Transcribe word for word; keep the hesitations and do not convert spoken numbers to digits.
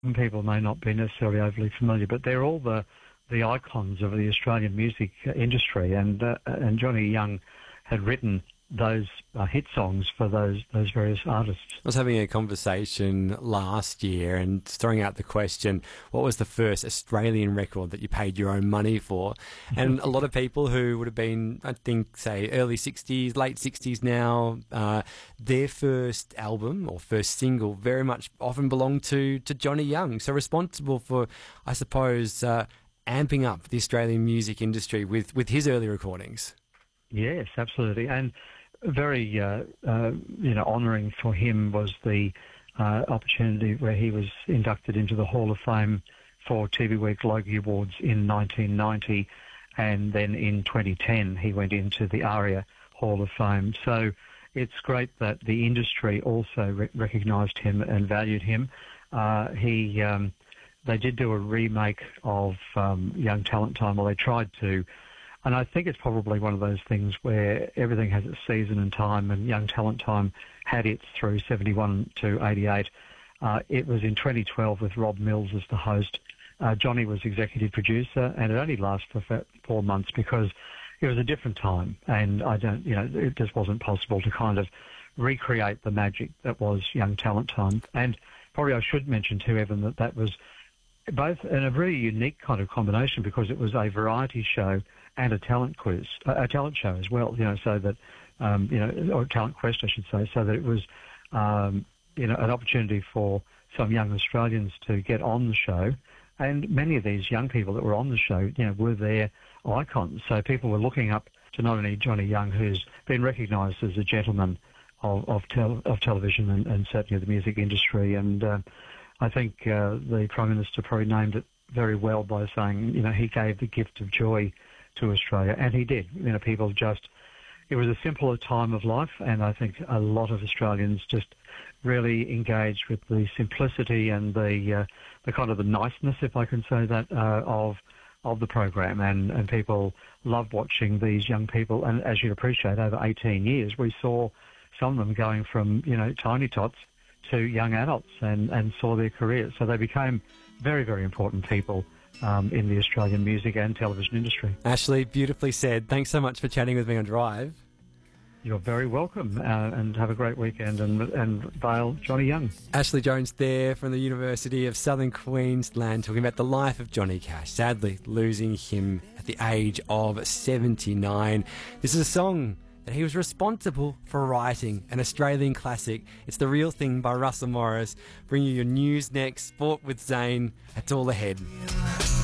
Some people may not be necessarily overly familiar, but they're all the the icons of the Australian music industry, and uh, and Johnny Young had written those uh, hit songs for those those various artists. I was having a conversation last year and throwing out the question, what was the first Australian record that you paid your own money for? And a lot of people who would have been, I think, say, early sixties, late sixties now, uh, their first album or first single very much often belonged to, to Johnny Young. So responsible for, I suppose, uh, amping up the Australian music industry with, with his early recordings. Yes, absolutely. And very, uh, uh, you know, honouring for him was the uh, opportunity where he was inducted into the Hall of Fame for T V Week Logie Awards in nineteen ninety, and then in twenty ten he went into the ARIA Hall of Fame. So it's great that the industry also re- recognised him and valued him. Uh, he, um, they did do a remake of um, Young Talent Time, or they tried to. And I think it's probably one of those things where everything has its season and time, and Young Talent Time had its through seventy-one to eighty-eight. Uh, it was in twenty twelve with Rob Mills as the host. Uh, Johnny was executive producer, and it only lasted for four months because it was a different time, and I don't, you know, it just wasn't possible to kind of recreate the magic that was Young Talent Time. And probably I should mention too, Evan, that that was both in a very unique kind of combination because it was a variety show and a talent quiz, a, a talent show as well, you know, so that, um, you know, or a talent quest, I should say, so that it was, um, you know, an opportunity for some young Australians to get on the show. And many of these young people that were on the show, you know, were their icons. So people were looking up to not only Johnny Young, who's been recognised as a gentleman of of, tel- of television and, and certainly the music industry. And uh, I think uh, the Prime Minister probably named it very well by saying, you know, he gave the gift of joy to Australia, and he did. You know, people just, it was a simpler time of life, and I think a lot of Australians just really engaged with the simplicity and the uh, the kind of the niceness, if I can say that, uh, of of the program, and, and people loved watching these young people. And as you'd appreciate, over eighteen years, we saw some of them going from, you know, tiny tots to young adults, and, and saw their careers. So they became very, very important people Um, in the Australian music and television industry. Ashley, beautifully said. Thanks so much for chatting with me on Drive. You're very welcome, uh, and have a great weekend, and, and Vale Johnny Young. Ashley Jones there from the University of Southern Queensland, talking about the life of Johnny Cash, sadly losing him at the age of seventy-nine. This is a song that he was responsible for writing, an Australian classic. It's The Real Thing by Russell Morris. Bring you your news next, sport with Zane. That's all ahead.